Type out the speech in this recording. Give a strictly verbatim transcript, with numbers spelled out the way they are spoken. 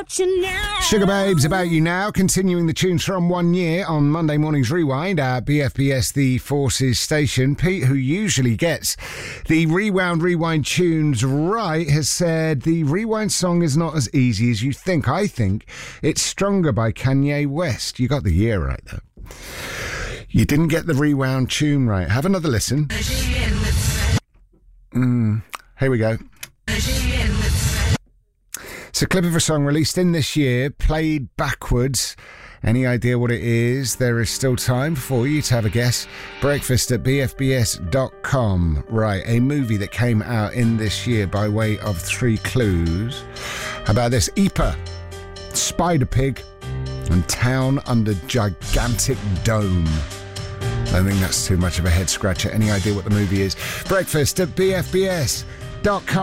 about you now. Sugar Babes, About You Now, continuing the tunes from one year on Monday Morning's Rewind at B F B S, the Forces station. Pete, who usually gets the Rewound Rewind tunes right, has said the Rewind song is not as easy as you think. I think it's Stronger by Kanye West. You got the year right, though. You didn't get the Rewound tune right. Have another listen. Mm, here we go. It's a clip of a song released in this year, played backwards. Any idea what it is? There is still time for you to have a guess. Breakfast at b f b s dot com. Right, a movie that came out in this year by way of three clues. How about this? E P A, Spider Pig, and Town Under Gigantic Dome. I think that's too much of a head scratcher. Any idea what the movie is? Breakfast at b f b s dot com.